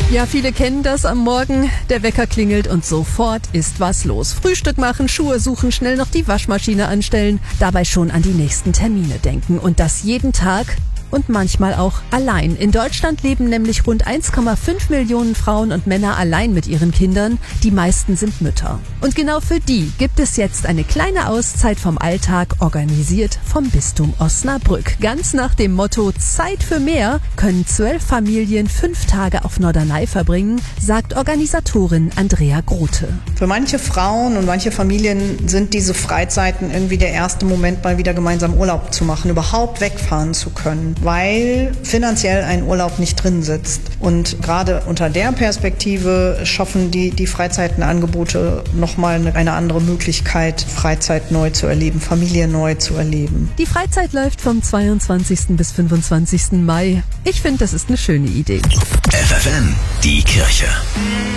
Ja, viele kennen das am Morgen. Der Wecker klingelt und sofort ist was los. Frühstück machen, Schuhe suchen, schnell noch die Waschmaschine anstellen, dabei schon an die nächsten Termine denken. Und das jeden Tag und manchmal auch allein. In Deutschland leben nämlich rund 1,5 Millionen Frauen und Männer allein mit ihren Kindern. Die meisten sind Mütter. Und genau für die gibt es jetzt eine kleine Auszeit vom Alltag, organisiert vom Bistum Osnabrück. Ganz nach dem Motto Zeit für mehr können 12 Familien 5 Tage auf Norderney verbringen, sagt Organisatorin Andrea Grote. Für manche Frauen und manche Familien sind diese Freizeiten irgendwie der erste Moment, mal wieder gemeinsam Urlaub zu machen, überhaupt wegfahren zu können, weil finanziell ein Urlaub nicht drin sitzt. Und gerade unter der Perspektive schaffen die Freizeitenangebote nochmal eine andere Möglichkeit, Freizeit neu zu erleben, Familie neu zu erleben. Die Freizeit läuft vom 22. bis 25. Mai. Ich finde, das ist eine schöne Idee. FFN, die Kirche.